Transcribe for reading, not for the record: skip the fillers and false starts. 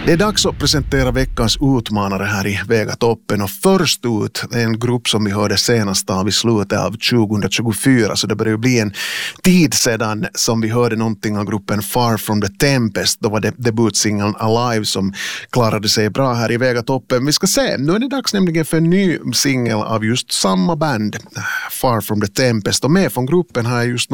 Det är dags att presentera veckans utmanare här i Väga toppen, och först ut en grupp som vi hörde senast av i slutet av 2024, så det börjar ju bli en tid sedan som vi hörde någonting av gruppen Far from the Tempest. Då var det debutsingeln Alive som klarade sig bra här i Väga toppen. Vi ska se, nu är det dags nämligen för en ny singel av just samma band, Far from the Tempest, och med från gruppen har jag just